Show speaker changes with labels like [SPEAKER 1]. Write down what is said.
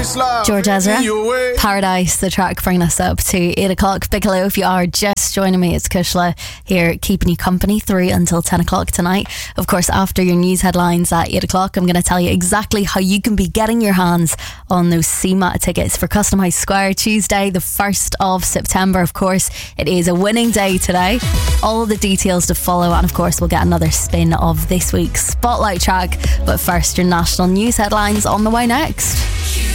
[SPEAKER 1] George Ezra, Paradise, the track bringing us up to 8 o'clock. Big hello if you are just joining me. It's Kushla here, keeping you company through until 10 o'clock tonight. Of course, after your news headlines at 8 o'clock, I'm going to tell you exactly how you can be getting your hands on those CMAT tickets for Custom House Square Tuesday, the 1st of September. Of course, it is a winning day today. All the details to follow, and of course, we'll get another spin of this week's Spotlight track. But first, your national news headlines on the way next.